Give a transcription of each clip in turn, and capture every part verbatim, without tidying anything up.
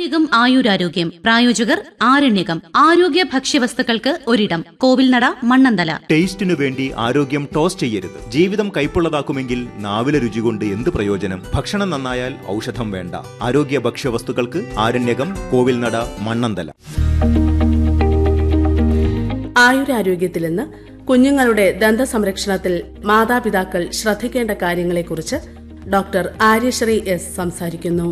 ആരണ്യകം ആയുരാരോഗ്യം പ്രായോജകർ ആരണ്യകം ആരോഗ്യ ഭക്ഷ്യവസ്തുക്കൾക്ക് ഒരിടം കോവിൽനട മണ്ണന്തല. ടേസ്റ്റിനു വേണ്ടി ആരോഗ്യം ടോസ് ചെയ്യരുത്. ജീവിതം കൈപ്പുള്ളതാക്കുമെങ്കിൽ നാവിലെ രുചി കൊണ്ട് എന്ത് പ്രയോജനം? ഭക്ഷണം നന്നായാൽ ഔഷധം വേണ്ട. ആരോഗ്യ ഭക്ഷ്യവസ്തുക്കൾക്ക് ആരണ്യകം കോവിൽനട മണ്ണന്തല. ആയുരാരോഗ്യത്തിൽ നിന്ന് കുഞ്ഞുങ്ങളുടെ ദന്ത സംരക്ഷണത്തിൽ മാതാപിതാക്കൾ ശ്രദ്ധിക്കേണ്ട കാര്യങ്ങളെക്കുറിച്ച് ഡോക്ടർ ആര്യശ്രീ എസ് സംസാരിക്കുന്നു.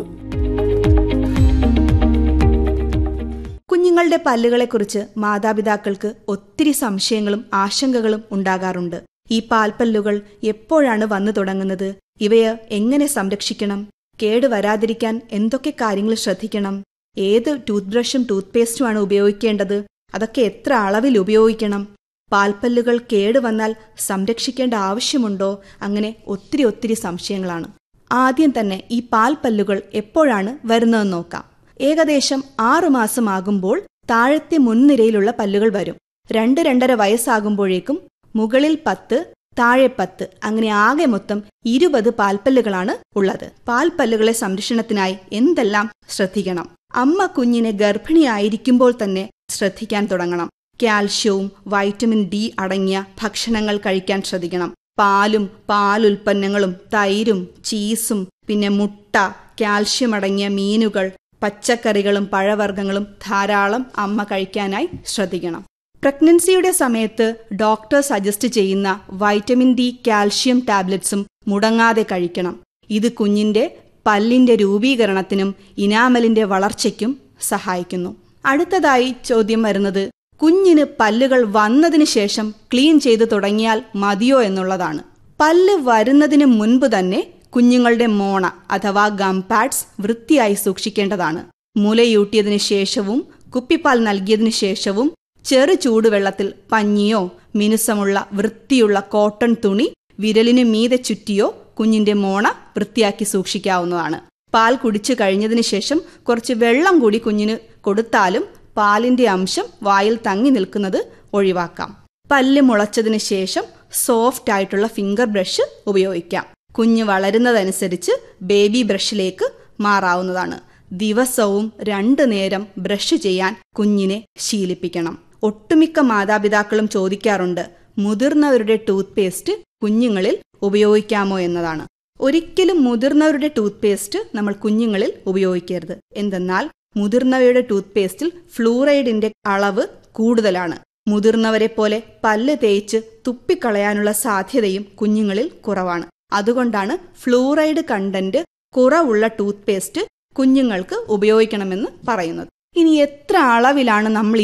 കുഞ്ഞുങ്ങളുടെ പല്ലുകളെക്കുറിച്ച് മാതാപിതാക്കൾക്ക് ഒത്തിരി സംശയങ്ങളും ആശങ്കകളും ഉണ്ടാകാറുണ്ട്. ഈ പാൽപ്പല്ലുകൾ എപ്പോഴാണ് വന്നു തുടങ്ങുന്നത്? ഇവയെ എങ്ങനെ സംരക്ഷിക്കണം? കേടുവരാതിരിക്കാൻ എന്തൊക്കെ കാര്യങ്ങൾ ശ്രദ്ധിക്കണം? ഏത് ടൂത്ത് ബ്രഷും ടൂത്ത് പേസ്റ്റുമാണ് ഉപയോഗിക്കേണ്ടത്? അതൊക്കെ എത്ര അളവിൽ ഉപയോഗിക്കണം? പാൽപ്പല്ലുകൾ കേടുവന്നാൽ സംരക്ഷിക്കേണ്ട ആവശ്യമുണ്ടോ? അങ്ങനെ ഒത്തിരി ഒത്തിരി സംശയങ്ങളാണ്. ആദ്യം തന്നെ ഈ പാൽപ്പല്ലുകൾ എപ്പോഴാണ് വരുന്നതെന്ന് നോക്കാം. ഏകദേശം ആറുമാസം ആകുമ്പോൾ താഴത്തെ മുൻനിരയിലുള്ള പല്ലുകൾ വരും. രണ്ട് രണ്ടര വയസ്സാകുമ്പോഴേക്കും മുകളിൽ പത്ത്, താഴെ പത്ത്, അങ്ങനെ ആകെ മൊത്തം ഇരുപത് പാൽപ്പല്ലുകളാണ് ഉള്ളത്. പാൽപ്പല്ലുകളെ സംരക്ഷണത്തിനായി എന്തെല്ലാം ശ്രദ്ധിക്കണം? അമ്മ കുഞ്ഞിനെ ഗർഭിണിയായിരിക്കുമ്പോൾ തന്നെ ശ്രദ്ധിക്കാൻ തുടങ്ങണം. കാൽഷ്യവും വൈറ്റമിൻ ഡി അടങ്ങിയ ഭക്ഷണങ്ങൾ കഴിക്കാൻ ശ്രദ്ധിക്കണം. പാലും പാലുൽപ്പന്നങ്ങളും തൈരും ചീസും പിന്നെ മുട്ട, കാൽഷ്യം അടങ്ങിയ മീനുകൾ, പച്ചക്കറികളും പഴവർഗ്ഗങ്ങളും ധാരാളം അമ്മ കഴിക്കാനായി ശ്രദ്ധിക്കണം. പ്രഗ്നൻസിയുടെ സമയത്ത് ഡോക്ടർ സജസ്റ്റ് ചെയ്യുന്ന വൈറ്റമിൻ ഡി കാൽഷ്യം ടാബ്ലറ്റ്സും മുടങ്ങാതെ കഴിക്കണം. ഇത് കുഞ്ഞിന്റെ പല്ലിന്റെ രൂപീകരണത്തിനും ഇനാമലിന്റെ വളർച്ചയ്ക്കും സഹായിക്കുന്നു. അടുത്തതായി ചോദ്യം വരുന്നത് കുഞ്ഞിന് പല്ലുകൾ വന്നതിന് ശേഷം ക്ലീൻ ചെയ്തു തുടങ്ങിയാൽ മതിയോ എന്നുള്ളതാണ്. പല്ല് വരുന്നതിന് മുൻപ് തന്നെ കുഞ്ഞുങ്ങളുടെ മോണ അഥവാ ഗം പാഡ്സ് വൃത്തിയായി സൂക്ഷിക്കേണ്ടതാണ്. മുലയൂട്ടിയതിനു ശേഷവും കുപ്പിപ്പാൽ നൽകിയതിനു ശേഷവും ചെറു ചൂടുവെള്ളത്തിൽ പഞ്ഞിയോ മിനുസമുള്ള വൃത്തിയുള്ള കോട്ടൺ തുണി വിരലിനു മീതെ ചുറ്റിയോ കുഞ്ഞിന്റെ മോണ വൃത്തിയാക്കി സൂക്ഷിക്കാവുന്നതാണ്. പാൽ കുടിച്ചു കഴിഞ്ഞതിന് ശേഷം കുറച്ച് വെള്ളം കൂടി കുഞ്ഞിന് കൊടുത്താലും പാലിന്റെ അംശം വായിൽ തങ്ങി നിൽക്കുന്നത് ഒഴിവാക്കാം. പല്ല് മുളച്ചതിന് ശേഷം സോഫ്റ്റ് ആയിട്ടുള്ള ഫിംഗർ ബ്രഷ് ഉപയോഗിക്കാം. കുഞ്ഞ് വളരുന്നതനുസരിച്ച് ബേബി ബ്രഷിലേക്ക് മാറാവുന്നതാണ്. ദിവസവും രണ്ടു നേരം ബ്രഷ് ചെയ്യാൻ കുഞ്ഞിനെ ശീലിപ്പിക്കണം. ഒട്ടുമിക്ക മാതാപിതാക്കളും ചോദിക്കാറുണ്ട്, മുതിർന്നവരുടെ ടൂത്ത് പേസ്റ്റ് കുഞ്ഞുങ്ങളിൽ ഉപയോഗിക്കാമോ എന്നതാണ്. ഒരിക്കലും മുതിർന്നവരുടെ ടൂത്ത് പേസ്റ്റ് നമ്മൾ കുഞ്ഞുങ്ങളിൽ ഉപയോഗിക്കരുത്. എന്തെന്നാൽ മുതിർന്നവയുടെ ടൂത്ത് പേസ്റ്റിൽ ഫ്ലൂറൈഡിന്റെ അളവ് കൂടുതലാണ്. മുതിർന്നവരെ പോലെ പല്ല് തേച്ച് തുപ്പിക്കളയാനുള്ള സാധ്യതയും കുഞ്ഞുങ്ങളിൽ കുറവാണ്. അതുകൊണ്ടാണ് ഫ്ലൂറൈഡ് കണ്ടന്റ് കുറവുള്ള ടൂത്ത് പേസ്റ്റ് കുഞ്ഞുങ്ങൾക്ക് ഉപയോഗിക്കണമെന്ന് പറയുന്നത്. ഇനി എത്ര അളവിലാണ് നമ്മൾ